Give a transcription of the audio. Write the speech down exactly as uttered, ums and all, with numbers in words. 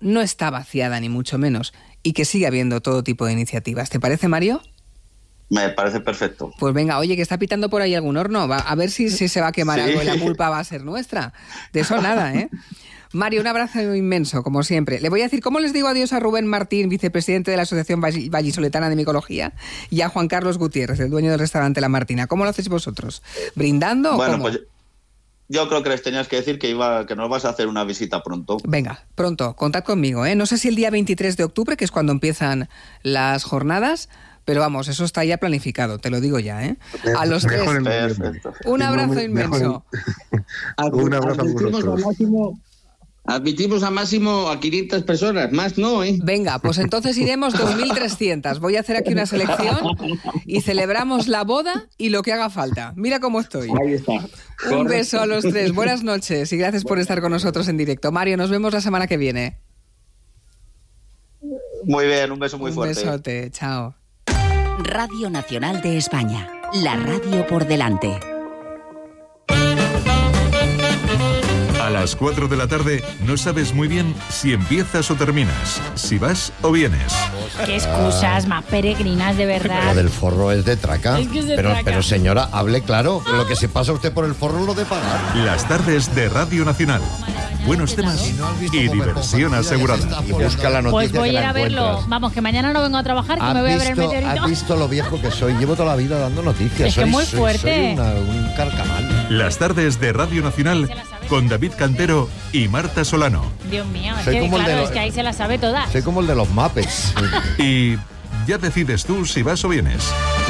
no está vaciada ni mucho menos y que sigue habiendo todo tipo de iniciativas. ¿Te parece, Mario? Me parece perfecto. Pues venga, oye, que está pitando por ahí algún horno. Va, a ver si, si se va a quemar sí. algo y la culpa va a ser nuestra. De eso nada, ¿eh? Mario, un abrazo inmenso, como siempre. Le voy a decir, ¿cómo les digo adiós a Rubén Martín, vicepresidente de la Asociación Vallisoletana de Micología, y a Juan Carlos Gutiérrez, el dueño del restaurante La Martina? ¿Cómo lo hacéis vosotros? ¿Brindando bueno, o cómo? Pues yo creo que les tenías que decir que, iba, que nos vas a hacer una visita pronto. Venga, pronto, contad conmigo, ¿eh? No sé si el día veintitrés de octubre, que es cuando empiezan las jornadas... Pero vamos, eso está ya planificado, te lo digo ya, ¿eh? A los tres. Perfecto. Un abrazo inmenso. Un abrazo a vosotros. Admitimos a máximo a quinientas personas, más no, ¿eh? Venga, pues entonces iremos dos mil trescientas. Voy a hacer aquí una selección y celebramos la boda y lo que haga falta. Mira cómo estoy. Ahí está. Un Correcto. beso a los tres. Buenas noches y gracias por estar con nosotros en directo. Mario, nos vemos la semana que viene. Muy bien, un beso muy un fuerte. Un besote, chao. Radio Nacional de España, la radio por delante. A las cuatro de la tarde no sabes muy bien si empiezas o terminas, si vas o vienes. Qué excusas más peregrinas, de verdad. Lo del forro es de traca. Es que es de pero, traca. pero señora, hable claro. Lo que se pasa usted por el forro lo de pagar. Las tardes de Radio Nacional. Buenos temas y diversión asegurada. Y busca la noticia. Pues voy a que ir la a verlo. encuentras. Vamos, que mañana no vengo a trabajar, que me voy a ver el visto, meteorito. ¿Has visto lo viejo que soy? Llevo toda la vida dando noticias. Es que soy, muy soy- fuerte. Soy una- un carcamal. Las tardes de Radio Nacional con David Cantero y Marta Solano. Dios mío, es Soy que como el de claro, los- es que ahí se las sabe todas. Soy como el de los Muppets. Y ya decides tú si vas o vienes.